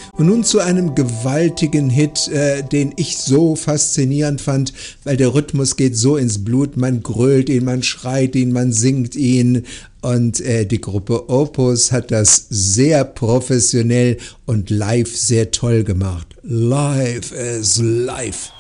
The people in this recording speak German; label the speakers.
Speaker 1: Und nun zu einem gewaltigen Hit, den ich so faszinierend fand, weil der Rhythmus geht so ins Blut, man grölt ihn, man schreit ihn, man singt ihn. Und die Gruppe Opus hat das sehr professionell und live sehr toll gemacht. Live is life.